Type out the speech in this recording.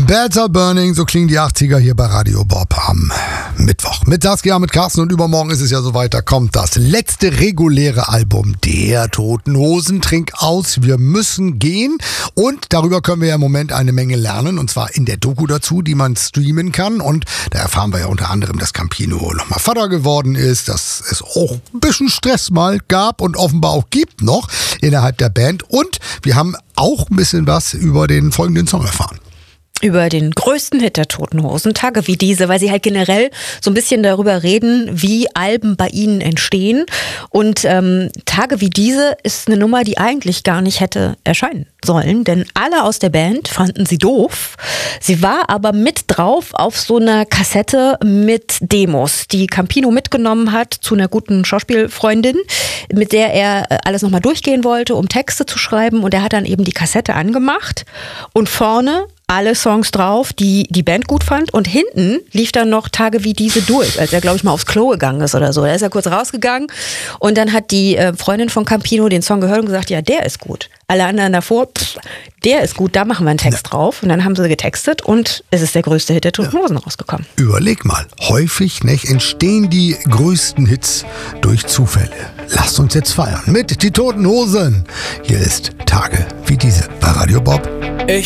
Beds Are Burning, so klingen die 80er hier bei Radio Bob am Mittwoch. Mit Saskia, mit Carsten und übermorgen ist es ja soweit, da kommt das letzte reguläre Album der Toten Hosen. Trink aus, wir müssen gehen. Und darüber können wir ja im Moment eine Menge lernen, und zwar in der Doku dazu, die man streamen kann. Und da erfahren wir ja unter anderem, dass Campino nochmal Vater geworden ist, dass es auch ein bisschen Stress mal gab und offenbar auch gibt noch innerhalb der Band. Und wir haben auch ein bisschen was über den folgenden Song erfahren. Über den größten Hit der Toten Hosen, Tage wie diese, weil sie halt generell so ein bisschen darüber reden, wie Alben bei ihnen entstehen. Und Tage wie diese ist eine Nummer, die eigentlich gar nicht hätte erscheinen sollen, denn alle aus der Band fanden sie doof. Sie war aber mit drauf auf so einer Kassette mit Demos, die Campino mitgenommen hat zu einer guten Schauspielfreundin, mit der er alles nochmal durchgehen wollte, um Texte zu schreiben. Und er hat dann eben die Kassette angemacht und vorne alle Songs drauf, die die Band gut fand, und hinten lief dann noch Tage wie diese durch, als er, glaube ich, mal aufs Klo gegangen ist oder so. Da ist er kurz rausgegangen und dann hat die Freundin von Campino den Song gehört und gesagt, ja, der ist gut. Alle anderen davor, der ist gut, da machen wir einen Text drauf. Und dann haben sie getextet und es ist der größte Hit der Toten Hosen rausgekommen. Überleg mal, häufig entstehen die größten Hits durch Zufälle. Lasst uns jetzt feiern mit die Toten Hosen. Hier ist Tage wie diese bei Radio Bob.